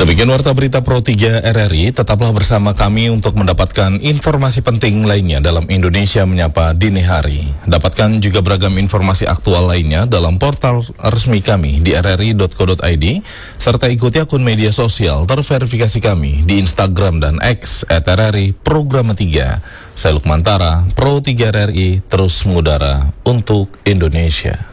Demikian warta berita Pro 3 RRI, tetaplah bersama kami untuk mendapatkan informasi penting lainnya dalam Indonesia Menyapa Dini Hari. Dapatkan juga beragam informasi aktual lainnya dalam portal resmi kami di rri.co.id, serta ikuti akun media sosial terverifikasi kami di Instagram dan X @RRI Programa 3. Saya Lukman Tara, Pro 3 RRI, terus mengudara untuk Indonesia.